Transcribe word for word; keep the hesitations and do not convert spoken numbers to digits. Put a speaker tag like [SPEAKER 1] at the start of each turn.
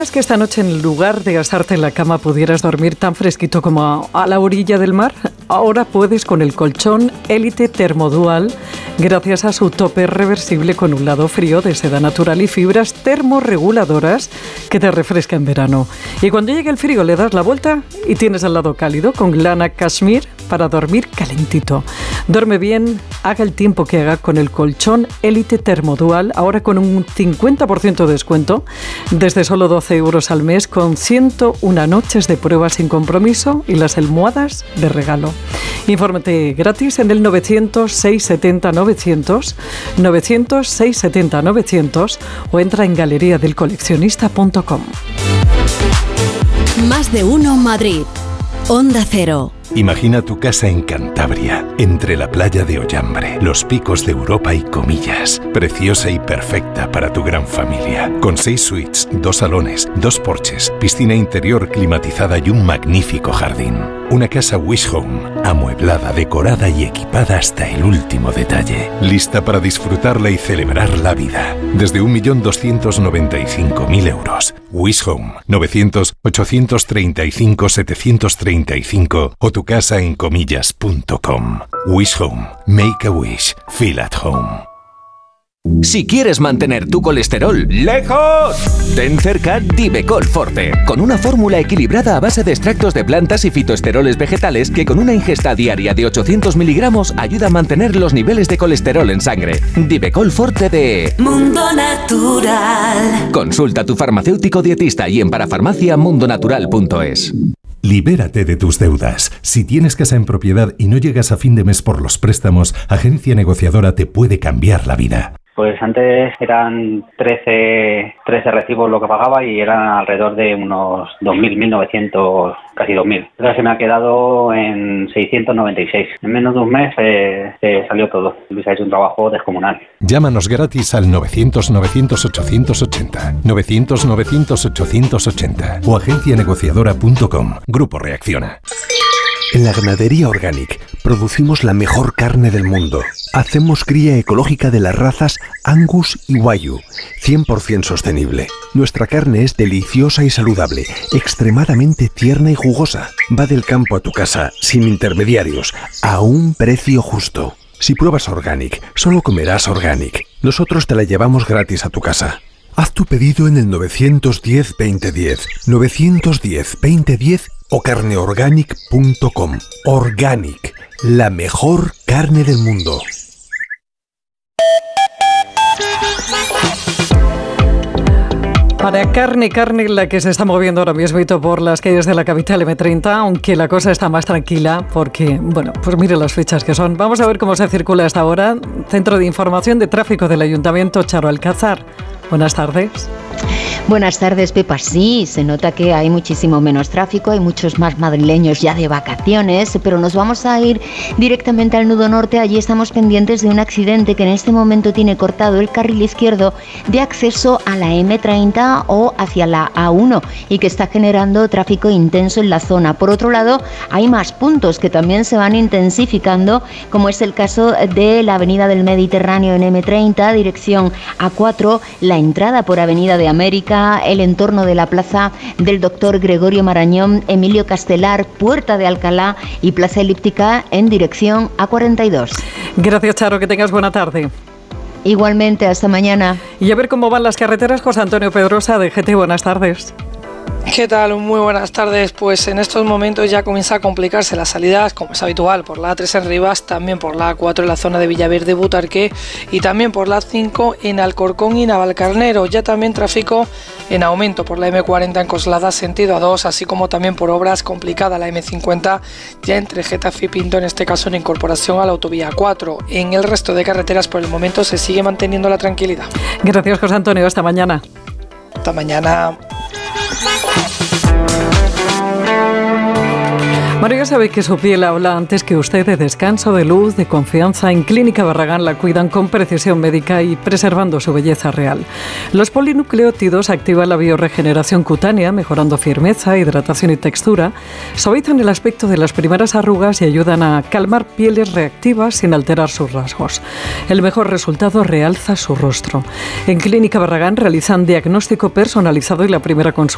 [SPEAKER 1] Es que esta noche, en lugar de gastarte en la cama, pudieras dormir tan fresquito como a, a la orilla del mar. Ahora puedes con el colchón Elite Thermodual, gracias a su tope reversible con un lado frío de seda natural y fibras termorreguladoras que te refresca en verano. Y cuando llegue el frío le das la vuelta y tienes el lado cálido con lana cashmere para dormir calentito. Duerme bien, haga el tiempo que haga, con el colchón Elite Thermodual, ahora con un cincuenta por ciento de descuento, desde solo doce euros al mes, con ciento una noches de prueba sin compromiso y las almohadas de regalo. Infórmate gratis en el novecientos, seiscientos setenta, novecientos, novecientos, seiscientos setenta, novecientos o entra en galería del coleccionista punto com.
[SPEAKER 2] Más de uno Madrid. Onda Cero.
[SPEAKER 3] Imagina tu casa en Cantabria, entre la playa de Ollambre, los picos de Europa y Comillas. Preciosa y perfecta para tu gran familia. Con seis suites, dos salones, dos porches, piscina interior climatizada y un magnífico jardín. Una casa Wish Home, amueblada, decorada y equipada hasta el último detalle. Lista para disfrutarla y celebrar la vida. Desde un millón doscientos noventa y cinco mil euros. Wish Home, novecientos, ochocientos treinta y cinco, setecientos treinta y cinco o tu casa en comillas punto com. Wish Home. Make a wish. Feel at home.
[SPEAKER 4] Si quieres mantener tu colesterol lejos, ten cerca Divecol Forte, con una fórmula equilibrada a base de extractos de plantas y fitoesteroles vegetales que con una ingesta diaria de ochocientos miligramos ayuda a mantener los niveles de colesterol en sangre. Divecol Forte de
[SPEAKER 2] Mundo Natural.
[SPEAKER 4] Consulta a tu farmacéutico dietista y en parafarmacia mundo natural punto es.
[SPEAKER 3] Libérate de tus deudas. Si tienes casa en propiedad y no llegas a fin de mes por los préstamos, Agencia Negociadora te puede cambiar la vida.
[SPEAKER 5] Pues antes eran trece, trece recibos lo que pagaba y eran alrededor de unos dos mil, mil novecientos, casi dos mil. Ahora se me ha quedado en seiscientos noventa y seis. En menos de un mes eh, se salió todo. Luis ha hecho un trabajo descomunal.
[SPEAKER 3] Llámanos gratis al novecientos, novecientos, ochocientos ochenta, novecientos, novecientos, ochocientos ochenta o agencia negociadora punto com. Grupo Reacciona.
[SPEAKER 6] En la Ganadería Organic producimos la mejor carne del mundo. Hacemos cría ecológica de las razas Angus y Wagyu, cien por ciento sostenible. Nuestra carne es deliciosa y saludable, extremadamente tierna y jugosa. Va del campo a tu casa, sin intermediarios, a un precio justo. Si pruebas Organic, solo comerás Organic. Nosotros te la llevamos gratis a tu casa. Haz tu pedido en el novecientos diez, veinte diez, novecientos diez, veinte diez o carne organic punto com. Organic, la mejor carne del mundo.
[SPEAKER 1] Para carne, carne la que se está moviendo ahora mismo por las calles de la capital eme treinta, aunque la cosa está más tranquila porque, bueno, pues mire las fechas que son. Vamos a ver cómo se circula hasta ahora. Centro de Información de Tráfico del Ayuntamiento, Charo Alcázar. Buenas tardes.
[SPEAKER 7] Buenas tardes, Pepa. Sí, se nota que hay muchísimo menos tráfico, hay muchos más madrileños ya de vacaciones, pero nos vamos a ir directamente al nudo norte. Allí estamos pendientes de un accidente que en este momento tiene cortado el carril izquierdo de acceso a la eme treinta o hacia la a uno y que está generando tráfico intenso en la zona. Por otro lado, hay más puntos que también se van intensificando, como es el caso de la avenida del Mediterráneo en eme treinta, dirección a cuatro, la entrada por Avenida de América, el entorno de la plaza del Doctor Gregorio Marañón, Emilio Castelar, Puerta de Alcalá y Plaza Elíptica en dirección a cuarenta y dos.
[SPEAKER 1] Gracias, Charo, que tengas buena tarde.
[SPEAKER 7] Igualmente, hasta mañana.
[SPEAKER 1] Y a ver cómo van las carreteras, José Antonio Pedrosa de G T. Buenas tardes.
[SPEAKER 8] ¿Qué tal? Muy buenas tardes. Pues en estos momentos ya comienza a complicarse las salidas, como es habitual, por la a tres en Rivas, también por la a cuatro en la zona de Villaverde, Butarque y también por la a cinco en Alcorcón y Navalcarnero. Ya también tráfico en aumento por la eme cuarenta en Coslada, sentido a dos, así como también por obras complicada la eme cincuenta ya entre Getafe y Pinto, en este caso en incorporación a la autovía cuatro. En el resto de carreteras por el momento se sigue manteniendo la tranquilidad.
[SPEAKER 1] Gracias, José Antonio. Hasta mañana.
[SPEAKER 8] Hasta mañana.
[SPEAKER 1] María sabe que su piel habla antes que usted de descanso, de luz, de confianza. En Clínica Barragán la cuidan con precisión médica y preservando su belleza real. Los polinucleótidos activan la biorregeneración cutánea, mejorando firmeza, hidratación y textura, suavizan el aspecto de las primeras arrugas y ayudan a calmar pieles reactivas sin alterar sus rasgos. El mejor resultado realza su rostro. En Clínica Barragán realizan diagnóstico personalizado y la primera consulta